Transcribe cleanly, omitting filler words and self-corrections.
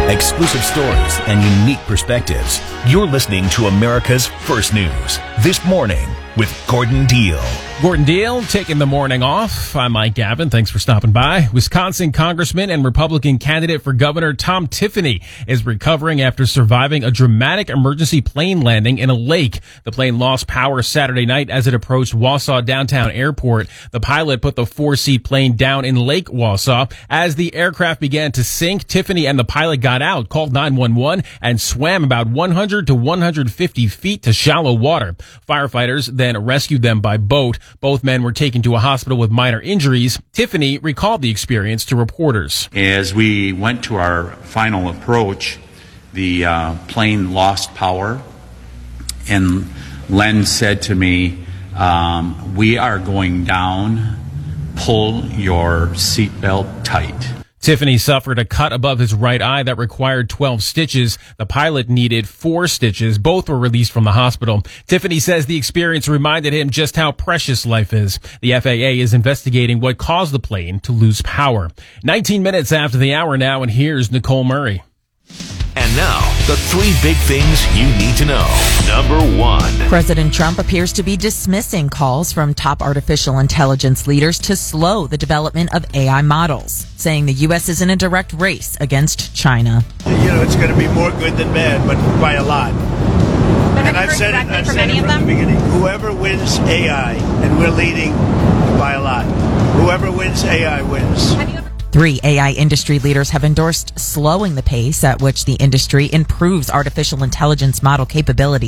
Exclusive stories and unique perspectives. You're listening to America's First News. This morning with Gordon Deal. Gordon Deal taking the morning off. I'm Mike Gavin. Thanks for stopping by. Wisconsin Congressman and Republican candidate for governor Tom Tiffany is recovering after surviving a dramatic emergency plane landing in a lake. The plane lost power Saturday night as it approached Wausau Downtown Airport. The pilot put the 4-seat plane down in Lake Wausau. As the aircraft began to sink, Tiffany and the pilot got out, called 911, and swam about 100 to 150 feet to shallow water. Firefighters then rescued them by boat. Both men were taken to a hospital with minor injuries. Tiffany recalled the experience to reporters. As we went to our final approach, the plane lost power, and Len said to me, "We are going down. Pull your seatbelt tight." Tiffany suffered a cut above his right eye that required 12 stitches. The pilot needed 4 stitches. Both were released from the hospital. Tiffany says the experience reminded him just how precious life is. The FAA is investigating what caused the plane to lose power. 19 minutes after the hour now, and here's Nicole Murray. And now, the 3 big things you need to know. Number 1. President Trump appears to be dismissing calls from top artificial intelligence leaders to slow the development of AI models, saying the U.S. is in a direct race against China. It's going to be more good than bad, but by a lot. And I've said it from the beginning. Whoever wins AI, and we're leading by a lot, whoever wins AI wins. 3 AI industry leaders have endorsed slowing the pace at which the industry improves artificial intelligence model capability.